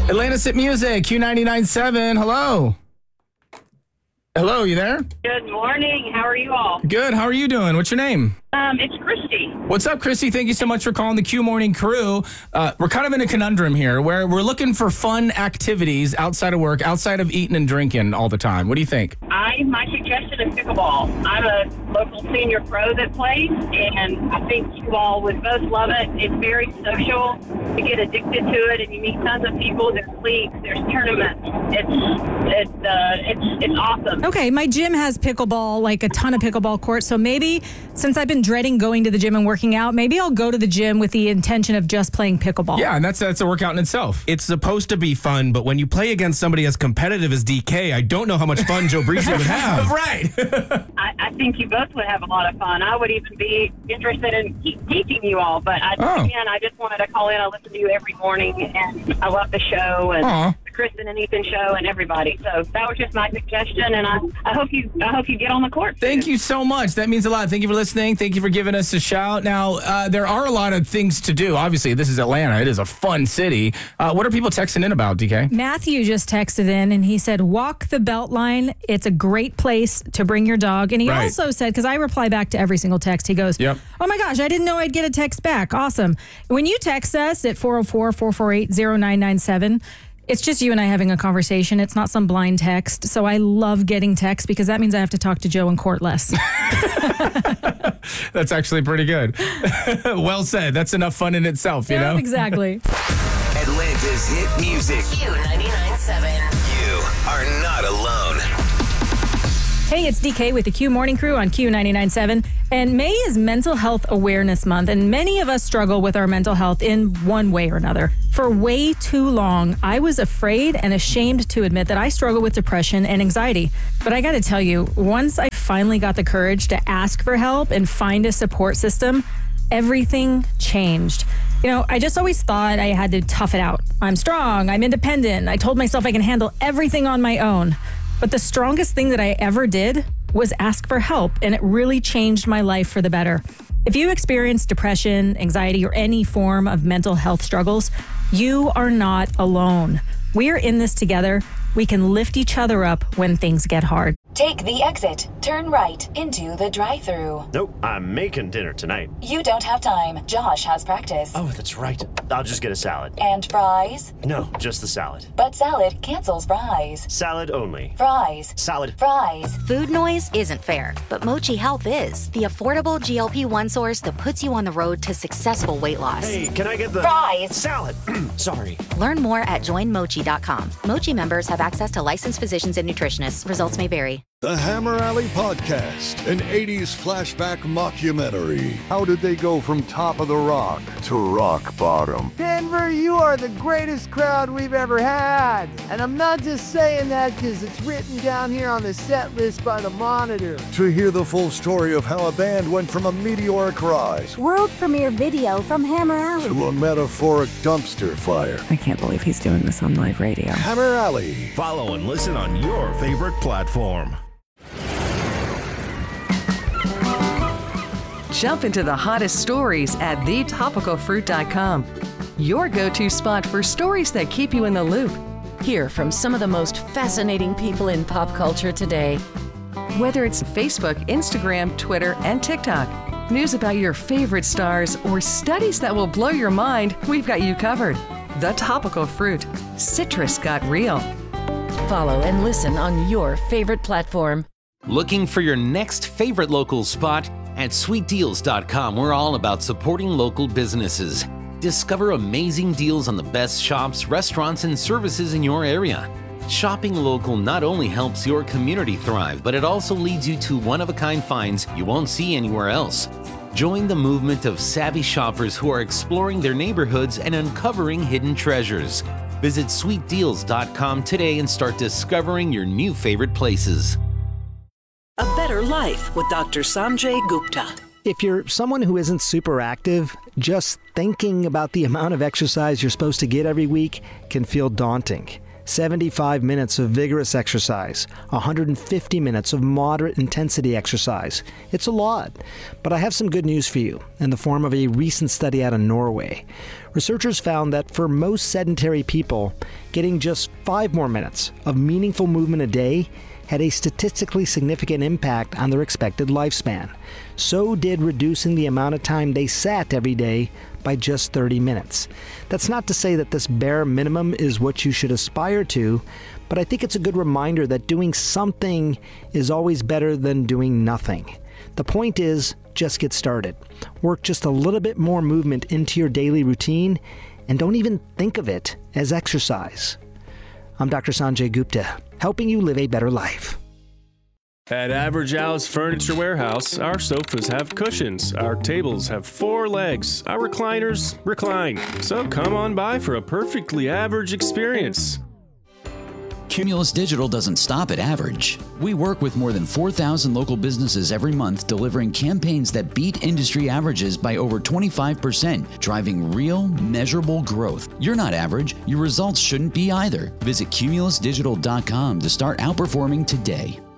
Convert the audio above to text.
Atlantis at Music, Q99.7. Hello. Hello, you there? Good morning. How are you all? Good. How are you doing? What's your name? It's Christy. What's up, Christy? Thank you so much for calling the Q Morning Crew. We're kind of in a conundrum here where we're looking for fun activities outside of work, outside of eating and drinking all the time. What do you think? My suggestion is pickleball. I'm a local senior pro that plays, and I think you all would both love it. It's very social. You get addicted to it, and you meet tons of people. There's leagues, there's tournaments. It's awesome. Okay, my gym has pickleball, like a ton of pickleball courts. So maybe since I've been dreading going to the gym and working out, maybe I'll go to the gym with the intention of just playing pickleball. Yeah, and that's a workout in itself. It's supposed to be fun, but when you play against somebody as competitive as DK, I don't know how much fun Joe Breezy would have. Right. I think you both would have a lot of fun. I would even be interested in teaching you all, but I just wanted to call in. I listen to you every morning, and I love the show and the Kristen and Ethan show and everybody. So that was just my suggestion, and I hope you get on the court. Thank you so much. That means a lot. Thank you for listening. Thank you for giving us a shout. Now, there are a lot of things to do. Obviously, this is Atlanta. It is a fun city. What are people texting in about, DK? Matthew just texted in, and he said, walk the Beltline. It's a great place to bring your dog. And he also said, because I reply back to every single text, he goes, yep. Oh my gosh, I didn't know I'd get a text back. Awesome. When you text us at 404-448-0997, it's just you and I having a conversation. It's not some blind text. So I love getting texts because that means I have to talk to Joe in court less. That's actually pretty good. Well said. That's enough fun in itself, you know? Exactly. Atlanta's hit music. Q99.7. You are not alone. Hey, it's DK with the Q Morning Crew on Q99.7. And May is Mental Health Awareness Month, and many of us struggle with our mental health in one way or another. For way too long, I was afraid and ashamed to admit that I struggle with depression and anxiety. But I got to tell you, once I finally got the courage to ask for help and find a support system, everything changed. You know, I just always thought I had to tough it out. I'm strong, I'm independent. I told myself I can handle everything on my own. But the strongest thing that I ever did was ask for help, and it really changed my life for the better. If you experience depression, anxiety, or any form of mental health struggles, you are not alone. We are in this together. We can lift each other up when things get hard. Take the exit. Turn right into the drive-thru. Nope, I'm making dinner tonight. You don't have time. Josh has practice. Oh, that's right. I'll just get a salad. And fries? No, just the salad. But salad cancels fries. Salad only. Fries. Salad. Fries. Food noise isn't fair, but Mochi Health is. The affordable GLP-1 source that puts you on the road to successful weight loss. Hey, can I get the... Fries. Salad. Sorry. Learn more at joinmochi.com. Mochi members have access to licensed physicians and nutritionists. Results may vary. The Hammer Alley Podcast, an 80s flashback mockumentary. How did they go from top of the rock to rock bottom? Denver, you are the greatest crowd we've ever had. And I'm not just saying that because it's written down here on the set list by the Monitor. To hear the full story of how a band went from a meteoric rise, world premiere video from Hammer Alley, to a metaphoric dumpster fire. I can't believe he's doing this on live radio. Hammer Alley. Follow and listen on your favorite platform. Jump into the hottest stories at thetopicalfruit.com. Your go-to spot for stories that keep you in the loop. Hear from some of the most fascinating people in pop culture today. Whether it's Facebook, Instagram, Twitter, and TikTok, news about your favorite stars, or studies that will blow your mind, we've got you covered. The Topical Fruit. Citrus got real. Follow and listen on your favorite platform. Looking for your next favorite local spot? At sweetdeals.com, we're all about supporting local businesses. Discover amazing deals on the best shops, restaurants, and services in your area. Shopping local not only helps your community thrive, but it also leads you to one-of-a-kind finds you won't see anywhere else. Join the movement of savvy shoppers who are exploring their neighborhoods and uncovering hidden treasures. Visit sweetdeals.com today and start discovering your new favorite places. A better life with Dr. Sanjay Gupta. If you're someone who isn't super active, just thinking about the amount of exercise you're supposed to get every week can feel daunting. 75 minutes of vigorous exercise, 150 minutes of moderate intensity exercise. It's a lot, but I have some good news for you in the form of a recent study out of Norway. Researchers found that for most sedentary people, getting just 5 more minutes of meaningful movement a day had a statistically significant impact on their expected lifespan. So did reducing the amount of time they sat every day by just 30 minutes. That's not to say that this bare minimum is what you should aspire to, but I think it's a good reminder that doing something is always better than doing nothing. The point is, just get started. Work just a little bit more movement into your daily routine, and don't even think of it as exercise. I'm Dr. Sanjay Gupta, helping you live a better life. At Average Al's Furniture Warehouse, our sofas have cushions, our tables have 4 legs, our recliners recline. So come on by for a perfectly average experience. Cumulus Digital doesn't stop at average. We work with more than 4,000 local businesses every month, delivering campaigns that beat industry averages by over 25%, driving real, measurable growth. You're not average. Your results shouldn't be either. Visit cumulusdigital.com to start outperforming today.